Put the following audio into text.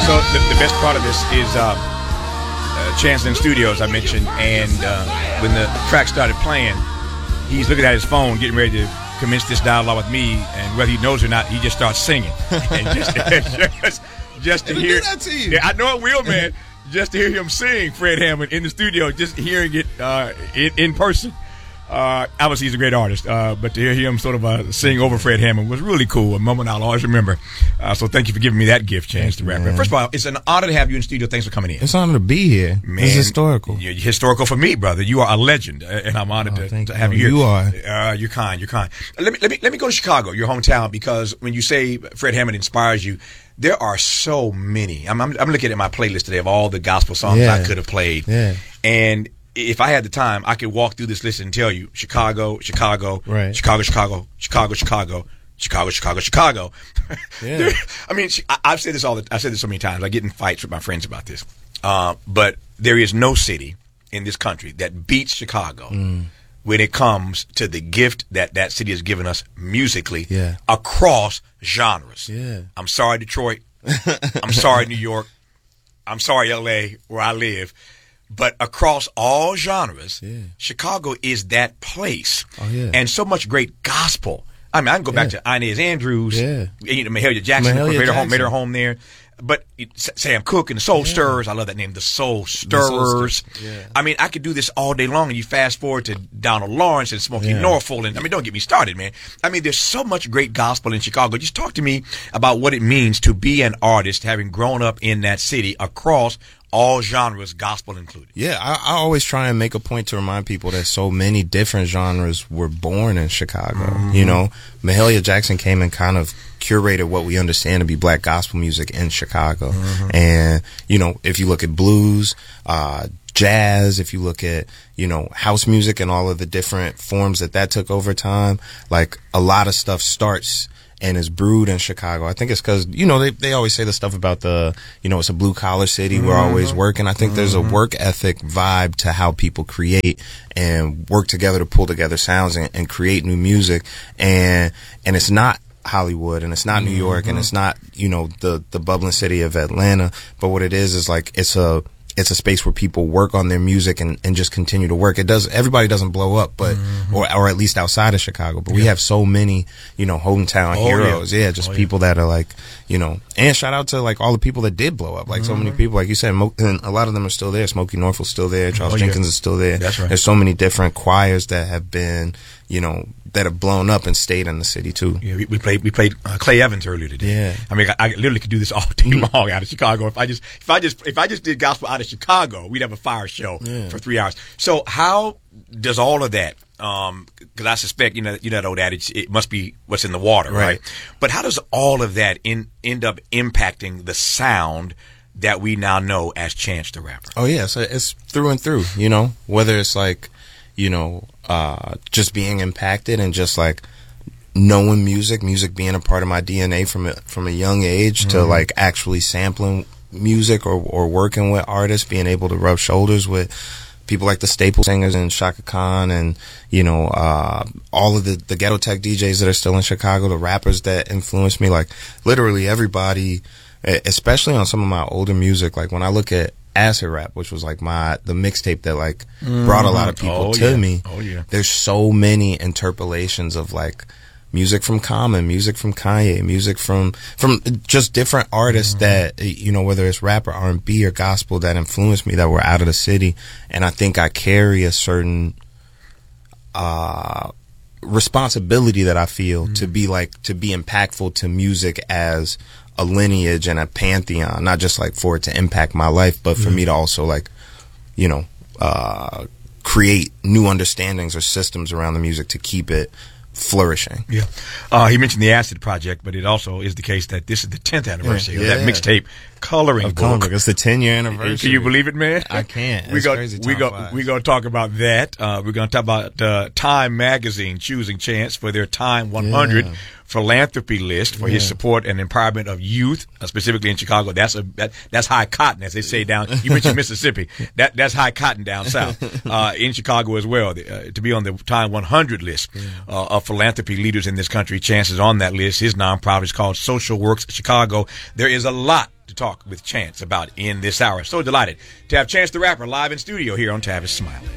So the best part of this is Chance in studio, as I mentioned, and when the track started playing, he's looking at his phone, getting ready to commence this dialogue with me, and whether he knows or not, he just starts singing. And just to hear that to you. Yeah, I know it will, man. Just to hear him sing Fred Hammond in the studio, just hearing it in person. Obviously, he's a great artist, but to hear him sort of sing over Fred Hammond was really cool. A moment I'll always remember. So thank you for giving me that gift, Chance the Rapper. First of all, it's an honor to have you in studio. Thanks for coming in. It's an honor to be here. Man, it's historical. You're historical for me, brother. You are a legend, and I'm honored to have you here. You are. You're kind. You're kind. Let me go to Chicago, your hometown, because when you say Fred Hammond inspires you, there are so many. I'm looking at my playlist today of all the gospel songs I could have played. Yeah. And if I had the time, I could walk through this list and tell you Chicago, Chicago, right. Chicago, Chicago, Chicago, Chicago, Chicago, Chicago, Chicago. Yeah. I mean, I've said this I've said this so many times. I get in fights with my friends about this. But there is no city in this country that beats Chicago when it comes to the gift that city has given us musically across genres. Yeah. I'm sorry, Detroit. I'm sorry, New York. I'm sorry, L.A., where I live. But across all genres, Chicago is that place. Oh, yeah. And so much great gospel. I mean, I can go back to Inez Andrews. Yeah. Mahalia Jackson made her home there. But Sam Cooke and the Soul Stirrers. I love that name, the Soul Stirrers. I mean, I could do this all day long. And you fast forward to Donald Lawrence and Smokey Norfolk. And I mean, don't get me started, man. I mean, there's so much great gospel in Chicago. Just talk to me about what it means to be an artist, having grown up in that city across all genres, gospel included. Yeah, I always try and make a point to remind people that so many different genres were born in Chicago. You know, Mahalia Jackson came and kind of curated what we understand to be black gospel music in Chicago. And, you know, if you look at blues, jazz, if you look at, you know, house music and all of the different forms that took over time, like a lot of stuff starts and is brewed in Chicago. I think it's because, you know, they always say the stuff about it's a blue collar city. We're always working. I think there's a work ethic vibe to how people create and work together to pull together sounds and create new music. And it's not Hollywood and it's not New York and it's not, you know, the bubbling city of Atlanta. But what it is like it's a space where people work on their music and just continue to work. Everybody doesn't blow up, but, or at least outside of Chicago, but we have so many, you know, hometown heroes. People that are like, you know, and shout out to like all the people that did blow up. Like so many people, like you said, and a lot of them are still there. Smokey Norfolk's still there. Charles Jenkins is still there. That's right. There's so many different choirs that have been, you know, that have blown up and stayed in the city too. Yeah, we played Clay Evans earlier today. Yeah. I mean, I literally could do this all day long out of Chicago. If I just did gospel out of Chicago, we'd have a fire show for 3 hours. So how does all of that? Because I suspect you know that old adage, it must be what's in the water, right? But how does all of that end up impacting the sound that we now know as Chance the Rapper? Oh yeah, so it's through and through. You know, whether it's like, you know, just being impacted and just like knowing music being a part of my DNA from a young age to like actually sampling music or working with artists, being able to rub shoulders with people like the Staple Singers and Shaka Khan and, you know, all of the Ghetto Tech DJs that are still in Chicago, the rappers that influenced me, like literally everybody, especially on some of my older music. Like when I look at Acid Rap, which was like the mixtape that like brought a lot of people to me. There's so many interpolations of like music from Common, music from Kanye, music from just different artists that, you know, whether it's rap or R&B or gospel that influenced me that were out of the city. And I think I carry a certain responsibility that I feel to be impactful to music as a lineage and a pantheon, not just like for it to impact my life, but for me to also like, you know, create new understandings or systems around the music to keep it flourishing. He mentioned the Acid Project, but it also is the case that this is the 10th anniversary of that mixtape Coloring Book. It's the 10-year anniversary. Can you believe it, man? I can't. We're going to talk about that. We're going to talk about Time Magazine choosing Chance for their Time 100 philanthropy list for his support and empowerment of youth, specifically in Chicago. That's high cotton, as they say down. You mentioned Mississippi. That's high cotton down south. In Chicago as well, to be on the Time 100 list of philanthropy leaders in this country. Chance is on that list. His nonprofit is called Social Works Chicago. There is a lot to talk with Chance about in this hour. So delighted to have Chance the Rapper live in studio here on Tavis Smiley.